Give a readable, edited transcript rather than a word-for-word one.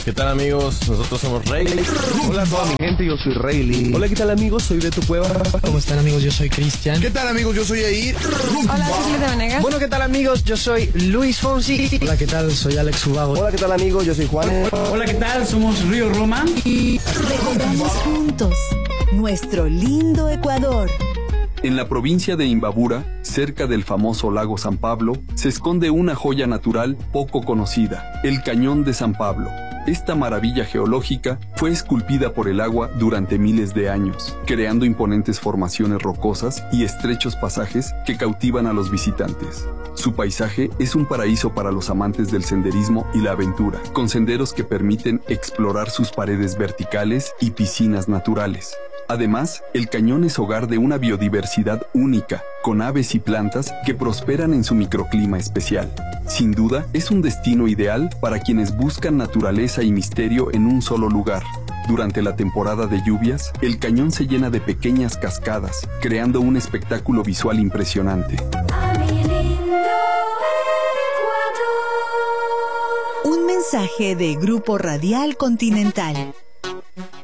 ¿Qué tal, amigos? Nosotros somos Rayleigh. Hola a toda mi gente, yo soy Rayleigh. Hola, ¿qué tal, amigos? Soy Beto Cueva. ¿Cómo están, amigos? Yo soy Cristian. ¿Qué tal, amigos? Yo soy Eir. Hola, soy Julieta Venegas. Bueno, ¿qué tal, amigos? Yo soy Luis Fonsi. Hola, ¿qué tal? Soy Alex Ubago. Hola, ¿qué tal, amigos? Yo soy Juan. Hola, ¿qué tal? Somos Río Roma. Recorramos juntos nuestro lindo Ecuador. En la provincia de Imbabura, cerca del famoso lago San Pablo, se esconde una joya natural poco conocida, el Cañón de San Pablo. Esta maravilla geológica fue esculpida por el agua durante miles de años, creando imponentes formaciones rocosas y estrechos pasajes que cautivan a los visitantes. Su paisaje es un paraíso para los amantes del senderismo y la aventura, con senderos que permiten explorar sus paredes verticales y piscinas naturales. Además, el cañón es hogar de una biodiversidad única, con aves y plantas que prosperan en su microclima especial. Sin duda, es un destino ideal para quienes buscan naturaleza y misterio en un solo lugar. Durante la temporada de lluvias, el cañón se llena de pequeñas cascadas, creando un espectáculo visual impresionante. Un mensaje de Grupo Radial Continental.